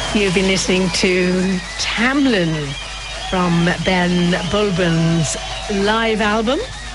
You've been listening to Tamlin from Ben Bulben's live album.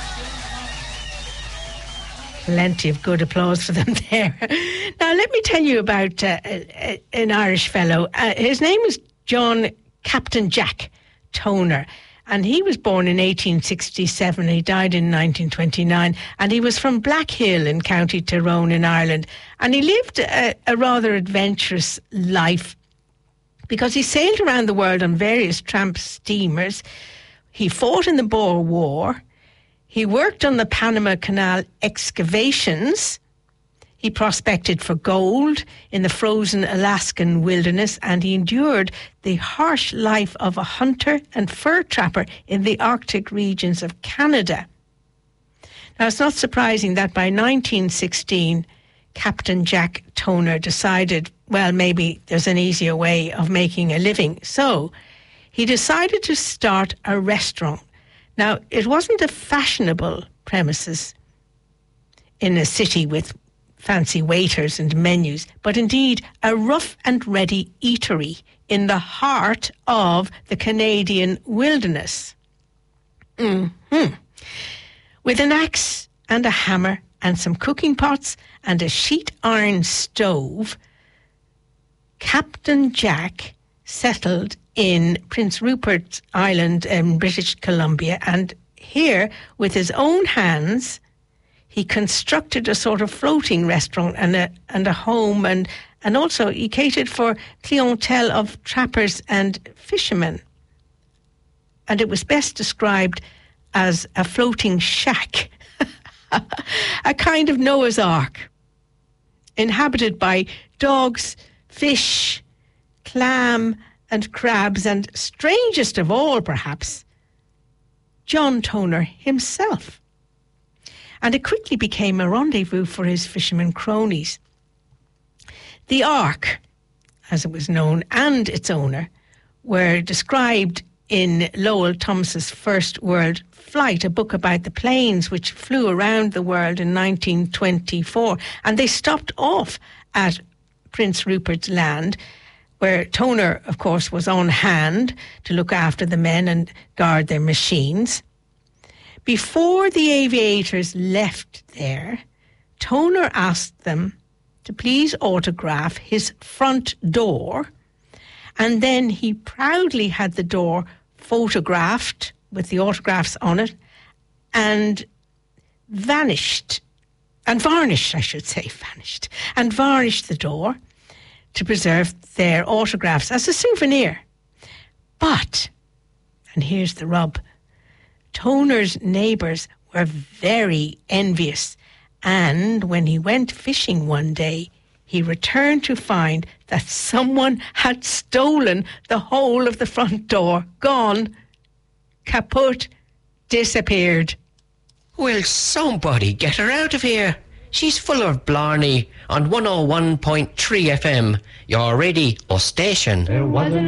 Plenty of good applause for them there. Now, let me tell you about an Irish fellow. His name is John Captain Jack Toner. And he was born in 1867. He died in 1929. And he was from Blackhill in County Tyrone in Ireland. And he lived a rather adventurous life because he sailed around the world on various tramp steamers. He fought in the Boer War. He worked on the Panama Canal excavations. He prospected for gold in the frozen Alaskan wilderness, and he endured the harsh life of a hunter and fur trapper in the Arctic regions of Canada. Now, it's not surprising that by 1916, Captain Jack Toner decided, well, maybe there's an easier way of making a living. So he decided to start a restaurant. Now, it wasn't a fashionable premises in a city with fancy waiters and menus, but indeed a rough and ready eatery in the heart of the Canadian wilderness. With an axe and a hammer and some cooking pots and a sheet iron stove, Captain Jack settled in Prince Rupert Island in British Columbia, and here, with his own hands, he constructed a sort of floating restaurant and a home, and also he catered for clientele of trappers and fishermen. And it was best described as a floating shack, a kind of Noah's Ark, inhabited by dogs, fish, clam and crabs, and strangest of all perhaps, John Toner himself. And it quickly became a rendezvous for his fishermen cronies. The Ark, as it was known, and its owner were described in Lowell Thomas's First World Flight, a book about the planes which flew around the world in 1924. And they stopped off at Prince Rupert's Land, where Toner, of course, was on hand to look after the men and guard their machines. Before the aviators left there, Toner asked them to please autograph his front door, and then he proudly had the door photographed with the autographs on it and varnished the door to preserve their autographs as a souvenir. But, and here's the rub, Toner's neighbours were very envious, and when he went fishing one day, he returned to find that someone had stolen the whole of the front door. Gone. Kaput. Disappeared. Will somebody get her out of here? She's full of blarney on 101.3 FM, your radio station. There wasn't